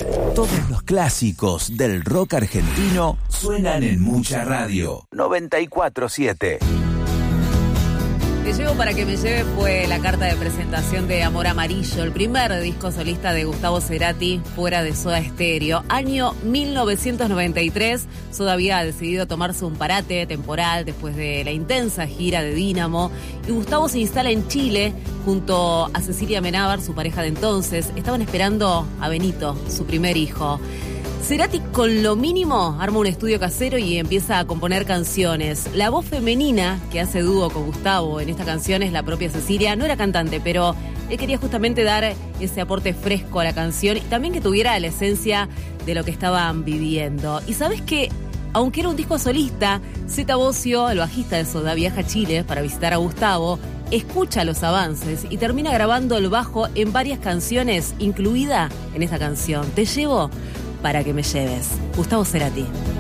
Todos los clásicos del rock argentino suenan en Mucha Radio 94.7. Te llevo para que me lleve fue la carta de presentación de Amor Amarillo, el primer disco solista de Gustavo Cerati fuera de Soda Stereo. Año 1993, Soda había decidido tomarse un parate temporal después de la intensa gira de Dínamo y Gustavo se instala en Chile junto a Cecilia Menábar, su pareja de entonces. Estaban esperando a Benito, su primer hijo. Cerati con lo mínimo arma un estudio casero y empieza a componer canciones. La voz femenina que hace dúo con Gustavo en esta canción es la propia Cecilia. No era cantante, pero él quería justamente dar ese aporte fresco a la canción y también que tuviera la esencia de lo que estaban viviendo. Y sabes que, aunque era un disco solista, Zeta Bosio, el bajista de Soda, viaja a Chile para visitar a Gustavo, escucha los avances y termina grabando el bajo en varias canciones, incluida en esta canción. Te llevo para que me lleves. Gustavo Cerati.